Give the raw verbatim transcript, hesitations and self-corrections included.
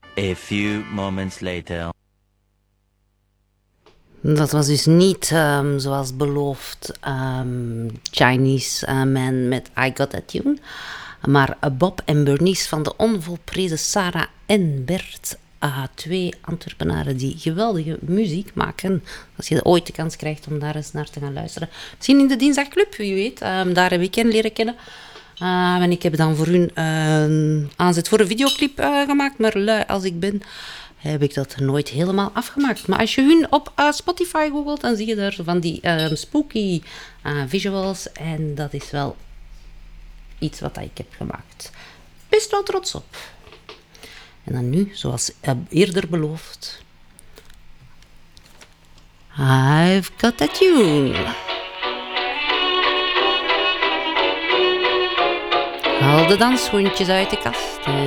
A few moments later. Dat was dus niet, um, zoals beloofd, um, Chinese uh, Man met I Got That Tune. Maar uh, Bob en Bernice van de onvolprezen Sarah en Bert. Uh, twee Antwerpenaren die geweldige muziek maken. Als je ooit de kans krijgt om daar eens naar te gaan luisteren. Misschien in de Dinsdagclub, wie weet. Um, daar heb ik hen leren kennen. Uh, en ik heb dan voor hun uh, aanzet voor een videoclip uh, gemaakt. Maar lui als ik ben, heb ik dat nooit helemaal afgemaakt. Maar als je hun op uh, Spotify googelt, dan zie je daar zo van die uh, spooky uh, visuals. En dat is wel iets wat ik heb gemaakt. Best wel trots op. En dan nu, zoals uh, eerder beloofd. I've got that tune. Haal de dansschoentjes uit de kast.